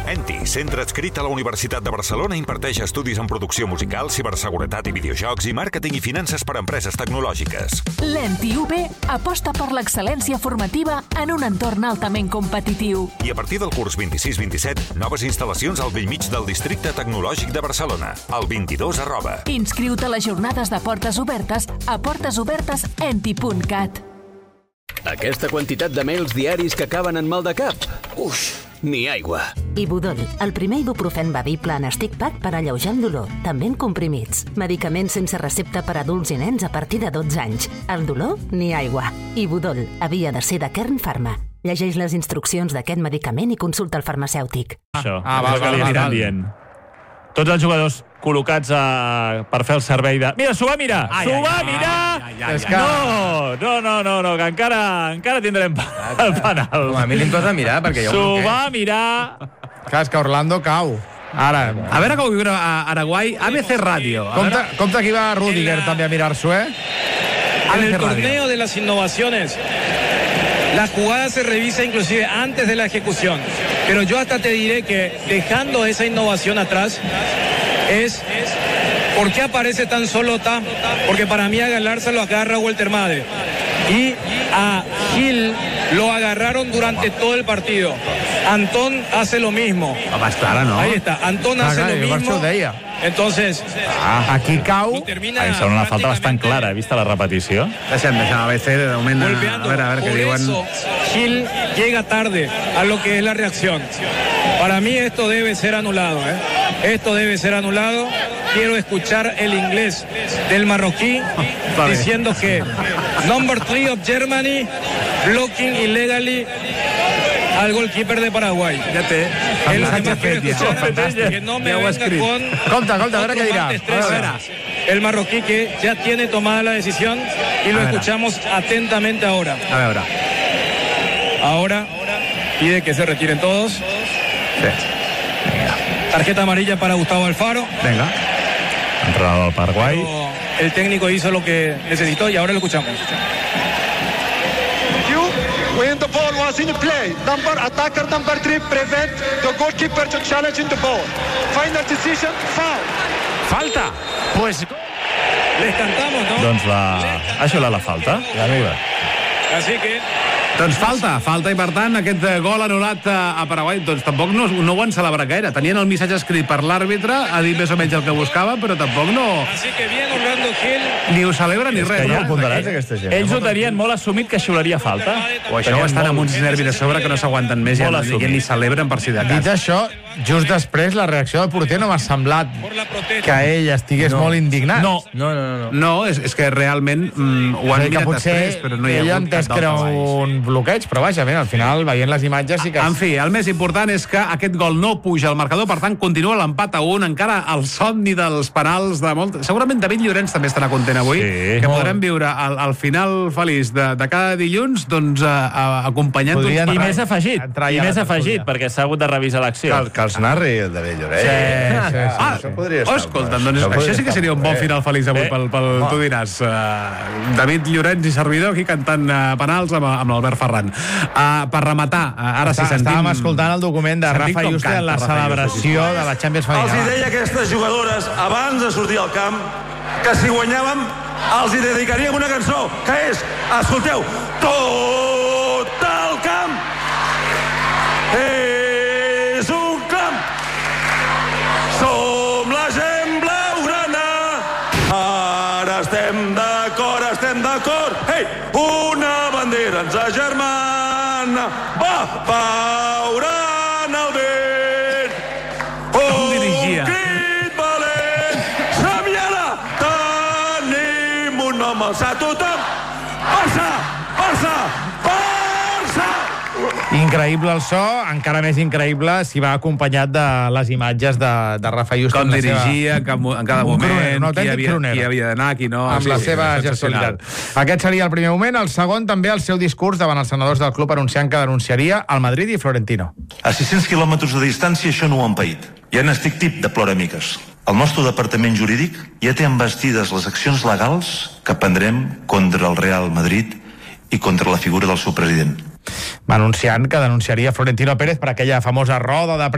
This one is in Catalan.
ENTI, centre adscrit a la Universitat de Barcelona, imparteix estudis en producció musical, ciberseguretat i videojocs i màrqueting i finances per a empreses tecnològiques. L'ENTI UB aposta per l'excel·lència formativa en un entorn altament competitiu. I a partir del curs 26-27, noves instal·lacions al bell mig del districte tecnològic de Barcelona, al 22 @. Inscriu-te a les jornades de portes obertes a portesobertesenti.cat. Aquesta quantitat de mails diaris que acaben en mal de cap? Uf, ni aigua. Ibudol, el primer ibuprofen bevible en stick pack per alleujar el dolor, també en comprimits. Medicaments sense recepta per adults i nens a partir de 12 anys. El dolor, ni aigua. Ibudol havia de ser de Kern Pharma. Llegeix les instruccions d'aquest medicament i consulta el farmacèutic. Això, és que li estan dient. Tots els jugadors col·locats per fer el servei de... Mira, s'ho va mirar! S'ho va mirar! No, que encara tindrem el penal. Com a mínim t'ho has de mirar, perquè jo... S'ho va mirar... Clar, és que Orlando cau. Ara, a veure com ho viure a Araguai. ABC Radio. Compte que iba Rudiger també a mirar-s'ho, En el torneo de las innovaciones, la jugada se revisa inclusive antes de la ejecución. Pero yo hasta te diré que dejando esa innovación atrás es... ¿Por qué aparece tan solo Ta? Porque para mí a Galarza lo agarra Walter Madre. Y a Gil lo agarraron durante todo el partido. Antón hace lo mismo. Más clara, ¿no? Ahí está, Antón hace lo mismo. Entonces, aquí cau. Ahí sembla una falta bastant clara, he vist la repetició. Deixem a veces de moment. Golpeando. A ver qué diuen. Por eso, Gil llega tarde a lo que es la reacción. Para mí esto debe ser anulado, Esto debe ser anulado. Quiero escuchar el inglés del marroquí diciendo que number 3 of Germany blocking illegally al goalkeeper de Paraguay. Ja té. Es lo que más quiero escuchar, que no me venga con Compte, a veure què dirà. el marroquí que ya tiene tomada la decisión y lo escuchamos atentamente ahora. A veure. Ahora pide que se retiren todos. Sí. Tarjeta amarilla para Gustavo Alfaro. Venga. Entrenador del Paraguai. El técnico hizo lo que necesitó y ahora lo escuchamos. When the ball was in play, attacker number 3 prevent the goalkeeper to challenge in the ball. Final decision, foul. Falta. Pues Les cantamos, ¿no? Doncs ha xiulat la falta. Así que... Doncs falta i per tant aquest gol anul·lat a Paraguai doncs tampoc no ho han celebrat gaire. Tenien el missatge escrit per l'àrbitre, ha dit més o menys el que buscava, però tampoc no... Así que bien Orlando Gil. Ni ho celebra ni res. Ells ho tenien molt assumit que xiularia falta. O això estan amb uns nervis a sobre que no s'aguanten més i ni celebren per si de cas. Dit això, just després la reacció del porter no m'ha semblat que ell estigués molt indignat. No, és que realment ho han mirat després, però no hi ha ell ha hagut entès que era un bloqueig, però vaja, al final, veient les imatges sí que... En fi, el més important és que aquest gol no puja al marcador, per tant, continua l'empat a 1, encara el somni dels penals de molt... Segurament David Llorenç també estarà content avui, que podrem viure el final feliç de cada dilluns, doncs, acompanyant uns penals. I més afegit, perquè s'ha hagut de revisar l'acció. Que els narri el David Llorenç. Això podria estar. Escolta'm, doncs això sí que seria un bon final feliç avui tu diràs. David Llorenç i servidor aquí cantant penals amb l'Albert Ferran. Per rematar, ara sí sentim... Estàvem escoltant el document de Rafa Juste en la celebració de la Champions Femenina. Els deia a aquestes jugadores, abans de sortir al camp, que si guanyàvem els hi dedicaríem una cançó, que és, escolteu, tot el camp és un camp. Som la gent blaugrana. Ara estem d'acord. Ei, una bandera ens agermana. Va, pauran el vent. Un crit valent. Seviana, tenim un nom alçat. Tothom, Barça. Increïble el so, encara més increïble si va acompanyat de les imatges de Rafa Juste. Com dirigia en cada moment, qui havia d'anar, qui no... Amb la seva gestualitat. Aquest seria el primer moment. El segon, també el seu discurs davant els senadors del club anunciant que denunciaria el Madrid i Florentino. A 600 quilòmetres de distància això no ho han paït. Ja n'estic tip de ploramiques. El nostre departament jurídic ja té envestides les accions legals que prendrem contra el Real Madrid i contra la figura del seu president. Va anunciant que denunciaria Florentino Pérez per aquella famosa roda de